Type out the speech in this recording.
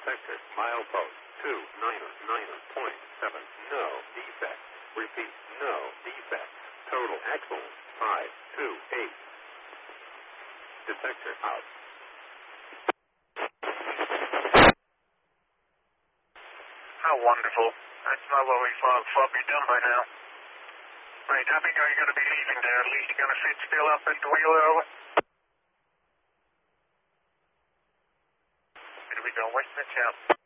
Detector, milepost 299.7. No defect. Repeat, no defect. Total axle 528. Detector out. How wonderful. That's my lovely fog flop. You're done by now. Right, how big are you going to be leaving there? At least you're going to sit still up at the wheel there, over? Here we go. Where's the chap?